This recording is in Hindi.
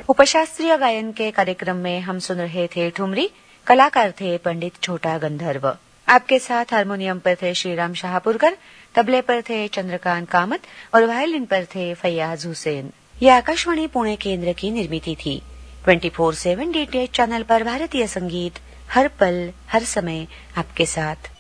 उपशास्त्रीय गायन के कार्यक्रम में हम सुन रहे थे ठुमरी। कलाकार थे पंडित छोटा गंधर्व। आपके साथ हारमोनियम पर थे श्रीराम शाहपुरकर, तबले पर थे चंद्रकांत कामत और वायलिन पर थे फैयाज हुसैन। यह आकाशवाणी पुणे केंद्र की निर्मिती थी। 24/7 डीटीएच चैनल पर भारतीय संगीत हर पल हर समय आपके साथ।